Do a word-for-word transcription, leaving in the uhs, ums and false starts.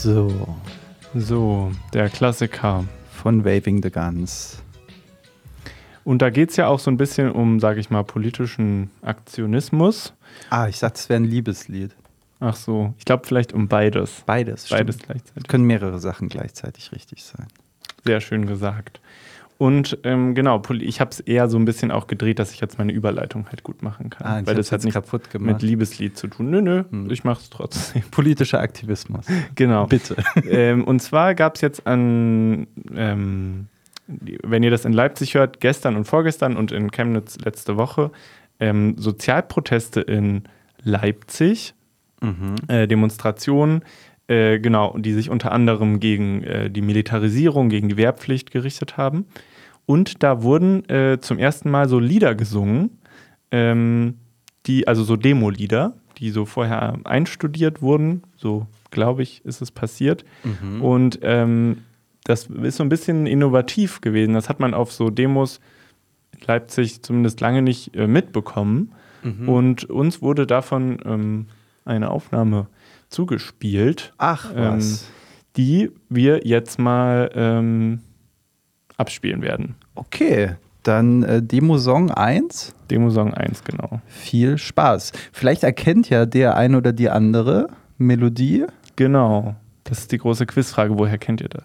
So. So, der Klassiker. Von Waving the Guns. Und da geht es ja auch so ein bisschen um, sage ich mal, politischen Aktionismus. Ah, ich dachte, es wäre ein Liebeslied. Ach so, ich glaube vielleicht um beides. Beides, Beides stimmt. gleichzeitig. Können mehrere Sachen gleichzeitig richtig sein. Sehr schön gesagt. Und ähm, genau, ich habe es eher so ein bisschen auch gedreht, dass ich jetzt meine Überleitung halt gut machen kann. Ah, weil das hat nichts kaputt gemacht. mit Liebeslied zu tun. Nö, nö, hm. ich mache es trotzdem. Politischer Aktivismus. Genau. Bitte. ähm, und zwar gab es jetzt an, ähm, wenn ihr das in Leipzig hört, gestern und vorgestern und in Chemnitz letzte Woche, ähm, Sozialproteste in Leipzig, Mhm. äh, Demonstrationen, äh, genau, die sich unter anderem gegen äh, die Militarisierung, gegen die Wehrpflicht gerichtet haben. Und da wurden äh, zum ersten Mal so Lieder gesungen, ähm, die, also so Demo-Lieder, die so vorher einstudiert wurden, so glaube ich, ist es passiert. Mhm. Und ähm, das ist so ein bisschen innovativ gewesen. Das hat man auf so Demos in Leipzig zumindest lange nicht äh, mitbekommen. Mhm. Und uns wurde davon ähm, eine Aufnahme zugespielt, Ach ähm, was. die wir jetzt mal ähm, abspielen werden. Okay, dann äh, Demo-Song eins. Demo-Song eins, genau. Viel Spaß. Vielleicht erkennt ja der ein oder die andere Melodie. Genau. Das ist die große Quizfrage. Woher kennt ihr das?